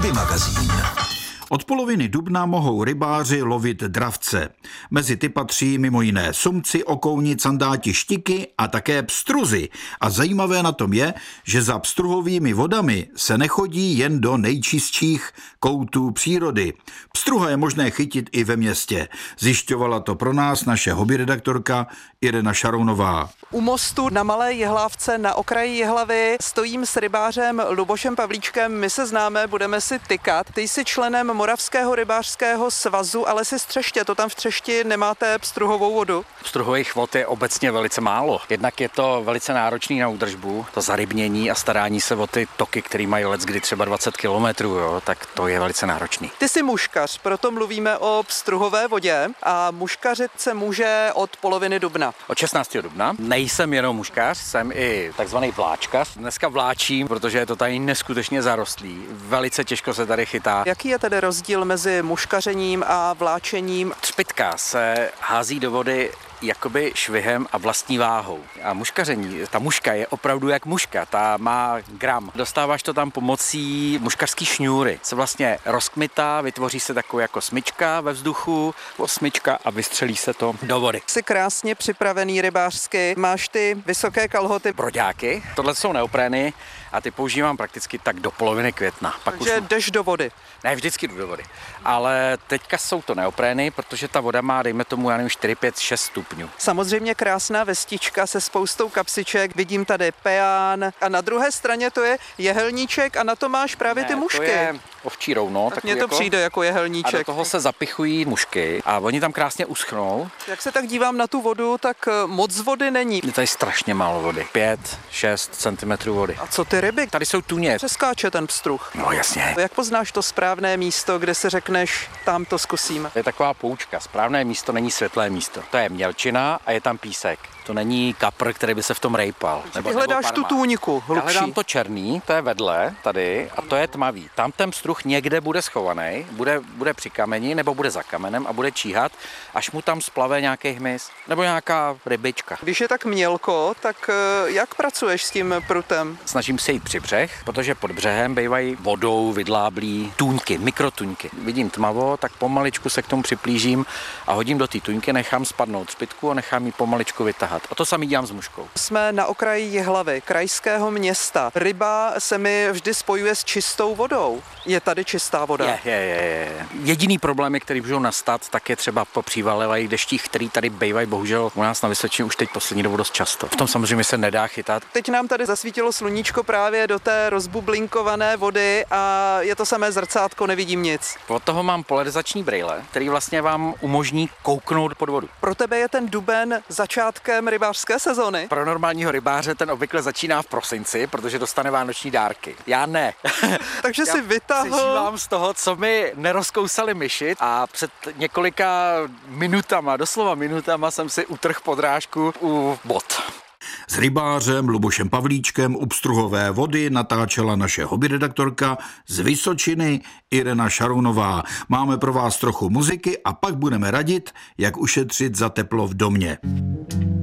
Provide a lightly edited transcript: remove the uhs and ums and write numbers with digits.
Ryby magazín. Od poloviny dubna mohou rybáři lovit dravce. Mezi ty patří mimo jiné sumci, okouni, candáti, štiky a také pstruzy. A zajímavé na tom je, že za pstruhovými vodami se nechodí jen do nejčistších koutů přírody. Pstruha je možné chytit i ve městě. Zjišťovala to pro nás naše hobbyredaktorka Irena Šarounová. U mostu na Malé Jihlávce na okraji Jihlavy stojím s rybářem Lubošem Pavlíčkem. My se známe, budeme si tykat. Ty jsi členem Moravského rybářského svazu, ale si z Třeště. To tam v Třešti nemáte pstruhovou vodu? Pstruhových vod je obecně velice málo. Jednak je to velice náročný na údržbu, to zarybnění a starání se o ty toky, které mají leckdy třeba 20 kilometrů, tak to je velice náročný. Ty jsi muškař, proto mluvíme o pstruhové vodě a muškařit se může od poloviny dubna. Od 16. dubna. Nejsem jenom muškař, jsem i takzvaný vláčkař. Dneska vláčím, protože je to tady neskutečně zarostlý. Velice těžko se tady chytá. Jaký je tedy rozdíl mezi muškařením a vláčením? Třpitka se hází do vody jakoby švihem a vlastní váhou. A muškaření, ta muška je opravdu jak muška, ta má gram. Dostáváš to tam pomocí muškařský šňůry. Se vlastně rozkmitá, vytvoří se takovou jako smyčka ve vzduchu, smyčka a vystřelí se to do vody. Jsi krásně připravený rybářsky, máš ty vysoké kalhoty. Broďáky, tohle jsou neoprény a ty používám prakticky tak do poloviny května. Takže jdeš do vody. Ne, vždycky jdu do vody. Ale teďka jsou to neoprény, protože ta voda má, dejme tomu, já nevím, 4, 5, 6 stupňů. Samozřejmě krásná vestička se spoustou kapsiček, vidím tady peán a na druhé straně to je jehelníček a na to máš právě ty mušky. To je ovčí rouno. Tak mně to přijde jako jehelníček. A do toho se zapichují mušky a oni tam krásně uschnou. Jak se tak dívám na tu vodu, tak moc vody není. Je tady strašně málo vody. 5-6 cm vody. A co ty ryby? Tady jsou tuně. Přeskáče ten pstruh. No jasně. Jak poznáš to správné místo, kde si řekneš, tam to zkusím? To je taková poučka. Správné místo není světlé místo. To je mělčina a je tam písek. To není kapr, který by se v tom rejpal. Ty hledáš tu tůňku hlubší. Já hledám to černý, to je vedle tady a to je tmavý. Tam ten pstruh někde bude schovaný, bude při kameni nebo bude za kamenem a bude číhat, až mu tam splave nějaký hmyz nebo nějaká rybička. Když je tak mělko, tak jak pracuješ s tím prutem? Snažím se jít při břeh, protože pod břehem bývají vodou vydláblí tůňky, mikrotuňky. Vidím tmavo, tak pomaličku se k tomu připlížím a hodím do té tuňky, nechám spadnout třpytku a nechám ji pomaličku vytahat. A to samý dělám s muškou. Jsme na okraji Jihlavy, krajského města. Ryba se mi vždy spojuje s čistou vodou. Je tady čistá voda? Je. Jediný problémy, které můžou nastat, tak je třeba po přívalivých deštích, který tady bývají bohužel u nás na Vysočině už teď poslední dobu dost často. V tom samozřejmě se nedá chytat. Teď nám tady zasvítilo sluníčko právě do té rozbublinkované vody a je to samé zrcátko, nevidím nic. Od toho mám polarizační brejle, který vlastně vám umožní kouknout pod vodu. Pro tebe je ten duben začátkem rybářské sezony? Pro normálního rybáře ten obvykle začíná v prosinci, protože dostane vánoční dárky. Já ne. Takže si vytáhl. Přežívám z toho, co mi nerozkousali myši a před několika minutama, doslova minutama jsem si utrhl podrážku u bot. S rybářem Lubošem Pavlíčkem u pstruhové vody natáčela naše hobbyredaktorka z Vysočiny Irena Šarounová. Máme pro vás trochu muziky a pak budeme radit, jak ušetřit za teplo v domě.